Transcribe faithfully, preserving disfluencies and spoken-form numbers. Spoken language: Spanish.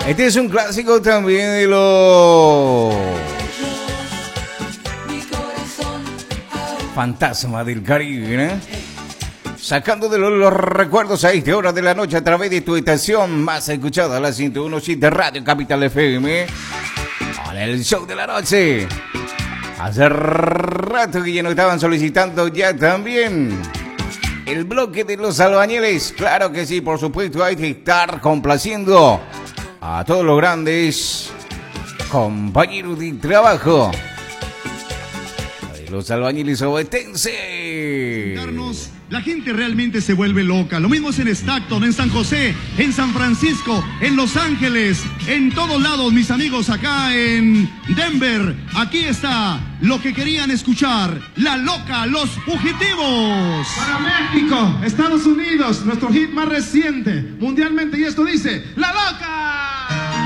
Este es un clásico también de los Fantasma del Caribe, ¿eh? Sacando de los, los recuerdos a esta hora de la noche a través de tu estación más escuchada, la ciento uno punto siete Radio Capital F M. Con el show de la noche. Hace rato que ya nos estaban solicitando ya también el bloque de los albañiles. Claro que sí, por supuesto, hay que estar complaciendo a todos los grandes compañeros de trabajo de los albañiles ovetenses. La gente realmente se vuelve loca. Lo mismo es en Stockton, en San José, en San Francisco, en Los Ángeles, en todos lados, mis amigos, acá en Denver. Aquí está lo que querían escuchar, La Loca, Los Fugitivos. Para México, Estados Unidos, nuestro hit más reciente mundialmente, y esto dice, La Loca.